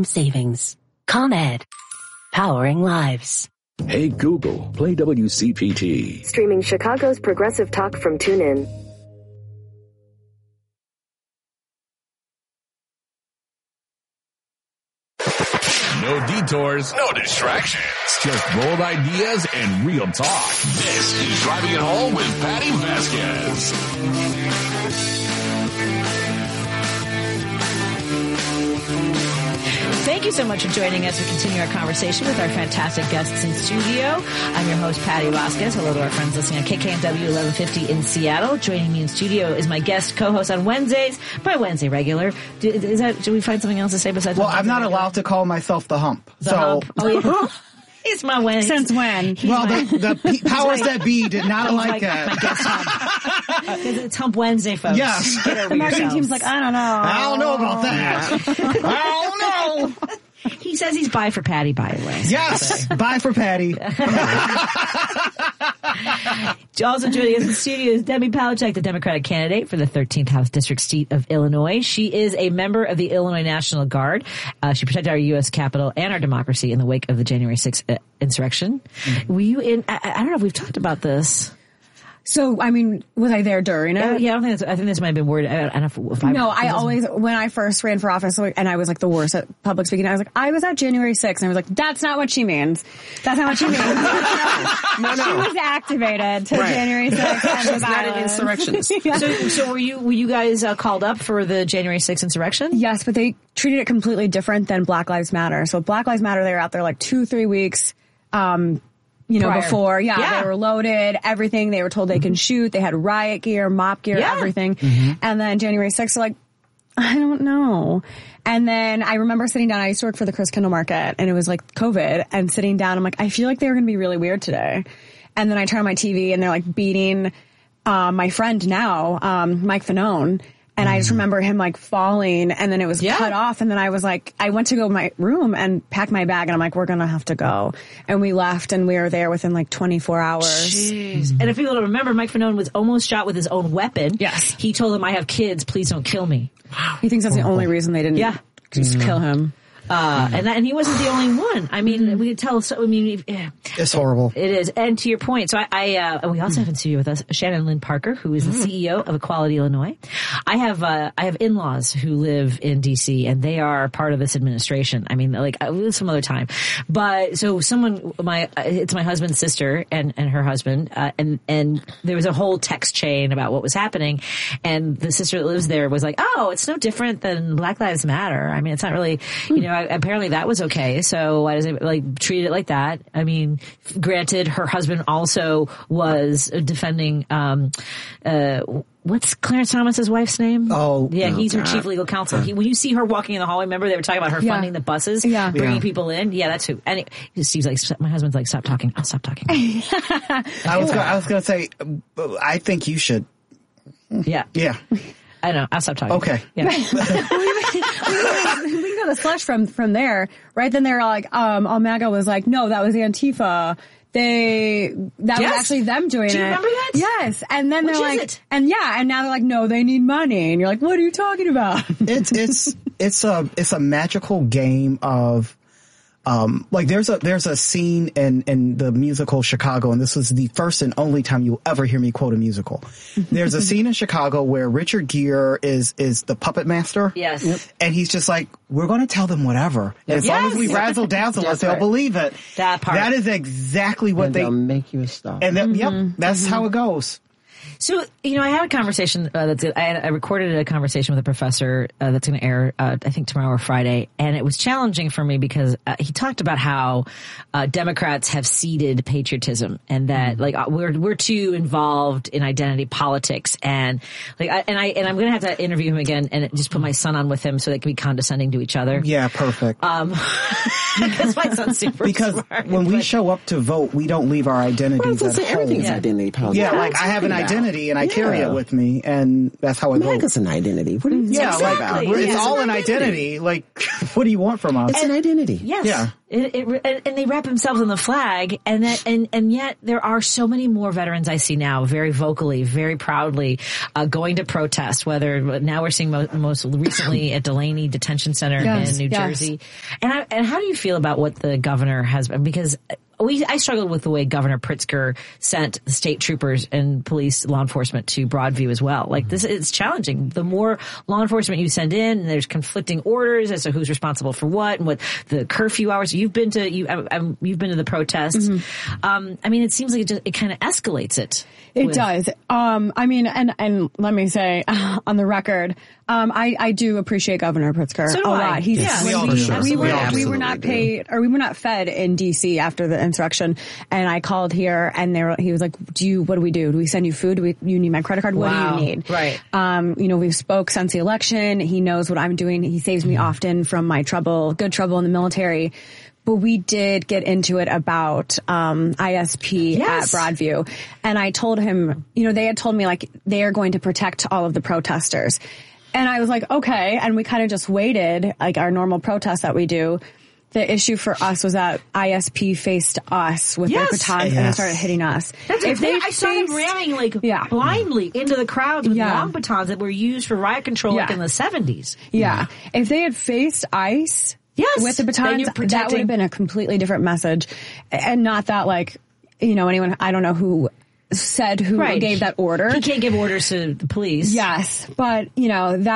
home savings. ComEd. Powering lives. Hey Google, play WCPT. Streaming Chicago's progressive talk from TuneIn. No detours, no distractions. Just bold ideas and real talk. This is Driving It Home with Patty Vasquez. Thank you so much for joining us. We continue our conversation with our fantastic guests in studio. I'm your host, Patty Vasquez. Hello to our friends listening on KKNW 1150 in Seattle. Joining me in studio is my guest co-host on Wednesdays, my Wednesday regular. Do we find something else to say besides? Well, I'm not allowed to call myself the Hump. The Hump. Oh, yeah. He's my Wednesday. Since when? Well, the powers that be did not like that. My guest Hump. Because it's Hump Wednesday, folks. Yes. The marketing team's like, I don't know. I don't know about that. I don't know. He says he's bi for Patty, by the way. Yes, bye for Patty. Also joining us in the studio is Debbie Palachek, the Democratic candidate for the 13th House District seat of Illinois. She is a member of the Illinois National Guard. She protected our U.S. Capitol and our democracy in the wake of the January 6th insurrection. Mm-hmm. Were you in? I don't know if we've talked about this. So, I mean, was I there during it? Yeah, I think this might have been worded. I don't know if I always, when I first ran for office, and I was like the worst at public speaking, I was like, I was at January 6th, and I was like, that's not what she means. That's not what she means. No. She was activated to January 6th. She's not an insurrectionist. Yeah. So were you guys called up for the January 6th insurrection? Yes, but they treated it completely different than Black Lives Matter. So Black Lives Matter, they were out there like 2-3 weeks, prior. Before. Yeah, they were loaded, everything. They were told they can shoot. They had riot gear, mop gear, everything. Mm-hmm. And then January 6th, they're like, I don't know. And then I remember sitting down. I used to work for the Chris Kindle Market, and it was like COVID. And sitting down, I'm like, I feel like they were going to be really weird today. And then I turn on my TV, and they're like beating my friend now, Mike Fanone. And I just remember him like falling, and then it was cut off. And then I was like, I went to go to my room and pack my bag, and I'm like, we're going to have to go. And we left, and we were there within like 24 hours. Jeez. And if people don't remember, Mike Fanone was almost shot with his own weapon. Yes. He told them, I have kids, please don't kill me. Wow. He thinks that's the only reason they didn't just kill him. And he wasn't the only one. I mean, we could tell. So, I mean, it's horrible. It is. And to your point, so we also have in studio with us Shannon Lynn Parker, who is the CEO of Equality Illinois. I have in-laws who live in DC, and they are part of this administration. I mean, like some other time, but so it's my husband's sister and her husband, and there was a whole text chain about what was happening, and the sister that lives there was like, oh, it's no different than Black Lives Matter. I mean, it's not really, apparently that was okay. So why does it treat it like that? I mean, granted, her husband also was defending, what's Clarence Thomas's wife's name? Oh, yeah, he's her chief legal counsel. When you see her walking in the hallway, remember they were talking about her funding the buses, bringing people in. Yeah, that's who. And Steve's like, my husband's like, stop talking. I'll stop talking. I was going to say, I think you should. Yeah. Yeah. I know. I'll stop talking. Okay. Yeah. We can go to slush from there, right? Then they're like, Almaga was like, no, that was Antifa. That was actually them doing it. Do you remember that? Yes. And then they're like, and now they're like, no, they need money. And you're like, what are you talking about? It's a magical game of, there's a scene in the musical Chicago, and this is the first and only time you'll ever hear me quote a musical. There's a scene in Chicago where Richard Gere is the puppet master. Yes. Yep. And he's just like, we're going to tell them whatever. As long as we razzle dazzle us, they'll believe it. That part. That is exactly what they'll make you stop. And that's how it goes. So, I had a conversation I recorded a conversation with a professor that's going to air, I think tomorrow or Friday, and it was challenging for me because he talked about how Democrats have ceded patriotism and that we're too involved in identity politics, and I'm going to have to interview him again and just put my son on with him so they can be condescending to each other. Yeah, perfect. Because my son's super smart. When we show up to vote, we don't leave our identities at home. Everything's identity politics. Yeah, I have an identity identity, and I carry it with me, and that's how I vote. It's an identity. What are you talking about? It's all an identity. Like, what do you want from us? It's an identity. Yes. Yeah. And they wrap themselves in the flag, and yet there are so many more veterans I see now, very vocally, very proudly, going to protest. Whether now we're seeing most recently at Delaney Detention Center in New Jersey. And how do you feel about what the governor has? Because I struggled with the way Governor Pritzker sent the state troopers and police law enforcement to Broadview as well. Like this, it's challenging. The more law enforcement you send in, and there's conflicting orders as to who's responsible for what and what the curfew hours. You've been to the protests. Mm-hmm. I mean, it seems like it kind of escalates it. It does. I mean, and let me say on the record, I do appreciate Governor Pritzker a lot. We were not paid, or we were not fed in DC after the insurrection, and I called here, and he was like, what do we do? Do we send you food? You need my credit card? What do you need? Right. We've spoke since the election. He knows what I'm doing. He saves me often from my good trouble in the military. But we did get into it about ISP at Broadview. And I told him, they had told me, like, they are going to protect all of the protesters. And I was like, okay. And we kind of just waited, like our normal protest that we do. The issue for us was that ISP faced us with their batons and they started hitting us. I saw them ramming blindly into the crowds with long batons that were used for riot control like in the 70s. Yeah. If they had faced ICE with the batons, that would have been a completely different message. And not that anyone, I don't know who gave that order. He can't give orders to the police. Yes. But, he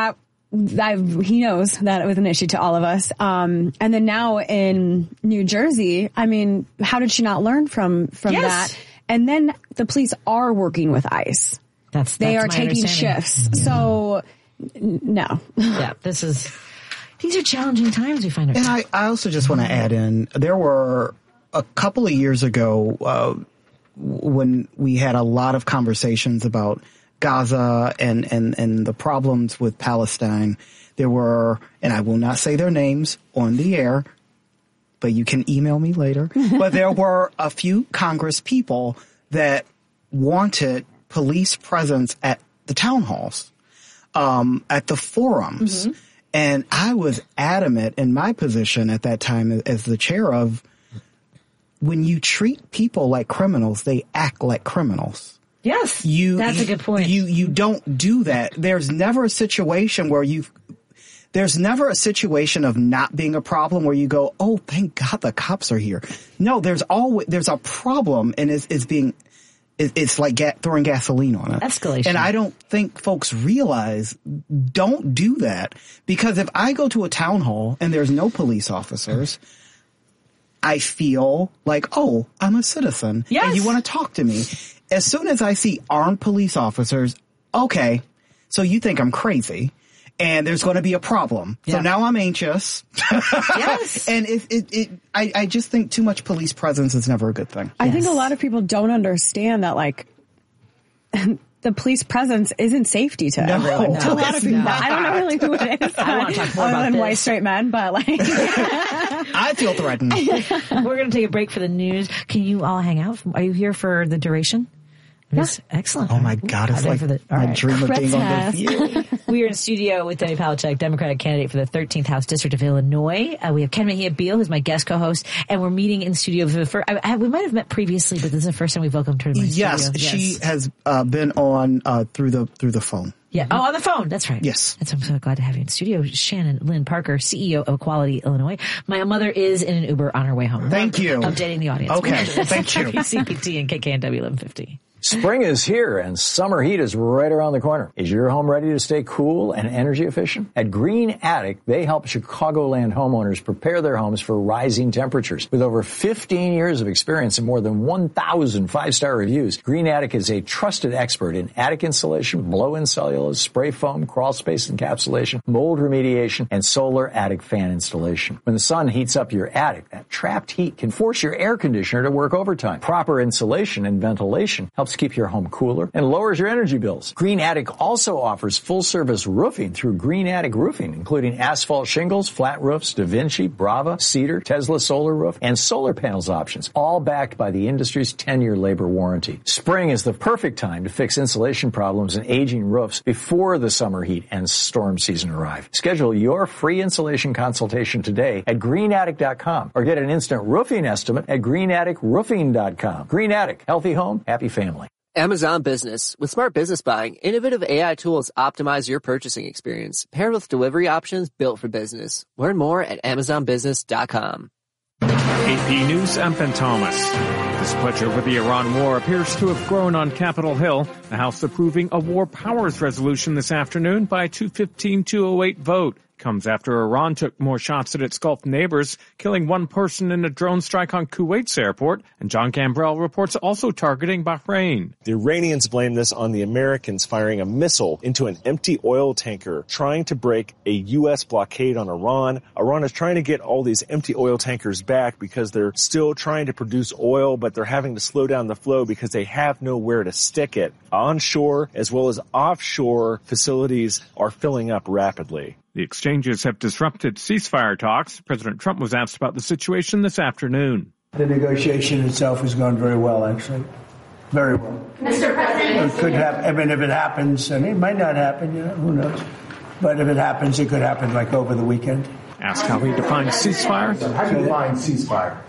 knows that it was an issue to all of us. And then now in New Jersey, I mean, how did she not learn from that? And then the police are working with ICE. They are taking shifts. Yeah. So, no. Yeah, these are challenging times we find ourselves. And I also just want to add in, there were a couple of years ago, when we had a lot of conversations about Gaza and the problems with Palestine, there were, and I will not say their names on the air, but you can email me later, but there were a few Congress people that wanted police presence at the town halls, at the forums. Mm-hmm. And I was adamant in my position at that time as the chair of, when you treat people like criminals, they act like criminals. Yes, that's a good point. You don't do that. There's never a situation of not being a problem where you go, oh, thank God the cops are here. No, there's a problem, and it's like throwing gasoline on it. Escalation. And I don't think folks realize, don't do that. Because if I go to a town hall and there's no police officers, I feel like, oh, I'm a citizen. Yes. And you want to talk to me. As soon as I see armed police officers, okay, so you think I'm crazy. And there's going to be a problem. Yeah. So now I'm anxious. Yes. And I just think too much police presence is never a good thing. I think a lot of people don't understand that, the police presence isn't safety to everyone. No, a lot of people. I don't know really who it is. I want to talk more other about than this. white straight men, but I feel threatened. We're going to take a break for the news. Can you all hang out? Are you here for the duration? Yes. Excellent. Oh my God, it's like my dream of being on the View. We are in studio with Debbie Palachuk, Democratic candidate for the 13th House District of Illinois. We have Ken Mejia Beal, who's my guest co-host, and we're meeting in studio for the first. We might have met previously, but this is the first time we've welcomed her to my studio. Yes, she has been on through the phone. Yeah. Oh, on the phone. That's right. Yes. I'm so glad to have you in studio. Shannon Lynn Parker, CEO of Equality Illinois. My mother is in an Uber on her way home. Thank you. Updating the audience. Okay. Thank you. CPT and KKNW 1150. Spring is here and summer heat is right around the corner. Is your home ready to stay cool and energy efficient? At Green Attic, they help Chicagoland homeowners prepare their homes for rising temperatures. With over 15 years of experience and more than 1,000 five-star reviews, Green Attic is a trusted expert in attic insulation, blow-in cellulose, spray foam, crawl space encapsulation, mold remediation, and solar attic fan installation. When the sun heats up your attic, that trapped heat can force your air conditioner to work overtime. Proper insulation and ventilation helps helps keep your home cooler and lowers your energy bills. Green Attic also offers full-service roofing through Green Attic Roofing, including asphalt shingles, flat roofs, DaVinci, Brava, Cedar, Tesla solar roof, and solar panels options, all backed by the industry's 10-year labor warranty. Spring is the perfect time to fix insulation problems and aging roofs before the summer heat and storm season arrive. Schedule your free insulation consultation today at greenattic.com or get an instant roofing estimate at greenatticroofing.com. Green Attic, healthy home, happy family. Amazon Business. With smart business buying, innovative AI tools optimize your purchasing experience, paired with delivery options built for business. Learn more at amazonbusiness.com. AP News, I'm Ben Thomas. Displeasure over the Iran war appears to have grown on Capitol Hill. The House approving a war powers resolution this afternoon by a 215-208 vote. Comes after Iran took more shots at its Gulf neighbors, killing one person in a drone strike on Kuwait's airport, and John Gambrell reports also targeting Bahrain. The Iranians blame this on the Americans firing a missile into an empty oil tanker, trying to break a U.S. blockade on Iran. Iran is trying to get all these empty oil tankers back because they're still trying to produce oil, but they're having to slow down the flow because they have nowhere to stick it. Onshore as well as offshore facilities are filling up rapidly. The exchanges have disrupted ceasefire talks. President Trump was asked about the situation this afternoon. The negotiation itself has gone very well, actually. Very well. Mr. President. It could happen. I mean, if it happens, and it might not happen, who knows? But if it happens, it could happen like over the weekend. Asked how he defines ceasefire. How do you define ceasefire?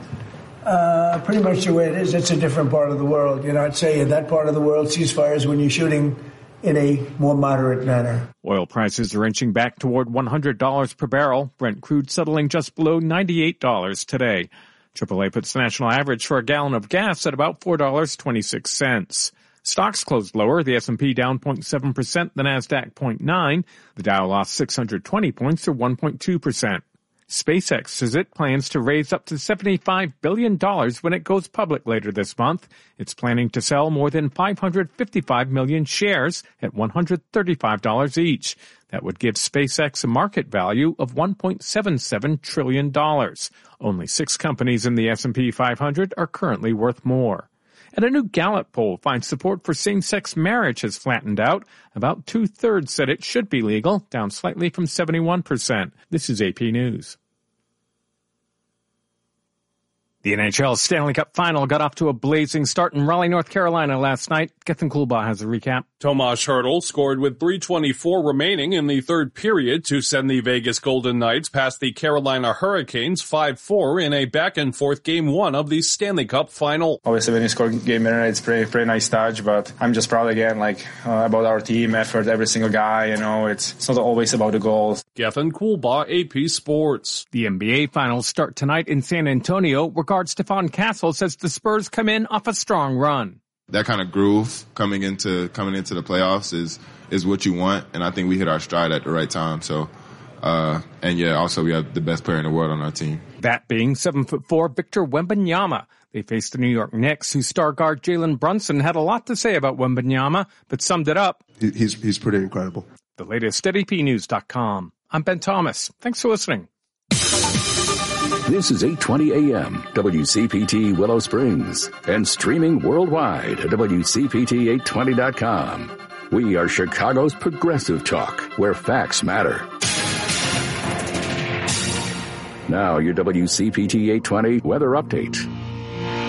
Pretty much the way it is. It's a different part of the world. I'd say in that part of the world, ceasefire is when you're shooting in a more moderate manner. Oil prices are inching back toward $100 per barrel. Brent crude settling just below $98 today. AAA puts the national average for a gallon of gas at about $4.26. Stocks closed lower. The S&P down 0.7%, the Nasdaq 0.9%. The Dow lost 620 points or 1.2%. SpaceX says it plans to raise up to $75 billion when it goes public later this month. It's planning to sell more than 555 million shares at $135 each. That would give SpaceX a market value of $1.77 trillion. Only 6 companies in the S&P 500 are currently worth more. And a new Gallup poll finds support for same-sex marriage has flattened out. About 2/3 said it should be legal, down slightly from 71%. This is AP News. The NHL Stanley Cup Final got off to a blazing start in Raleigh, North Carolina last night. Gethin Coolbaugh has a recap. Tomas Hertl scored with 3:24 remaining in the third period to send the Vegas Golden Knights past the Carolina Hurricanes 5-4 in a back-and-forth Game 1 of the Stanley Cup Final. Obviously, when you score game winner, it's pretty nice touch, but I'm just proud again, about our team effort, every single guy, it's not always about the goals. Gethin Coolbaugh, AP Sports. The NBA Finals start tonight in San Antonio. Guard Stephon Castle says the Spurs come in off a strong run. That kind of groove coming into the playoffs is what you want, and I think we hit our stride at the right time. So, also we have the best player in the world on our team. That being 7'4" Victor Wembanyama. They faced the New York Knicks, whose star guard Jalen Brunson had a lot to say about Wembanyama, but summed it up. He's pretty incredible. The latest at APnews.com. I'm Ben Thomas. Thanks for listening. This is 820 AM, WCPT Willow Springs, and streaming worldwide at WCPT820.com. We are Chicago's progressive talk, where facts matter. Now your WCPT 820 weather update.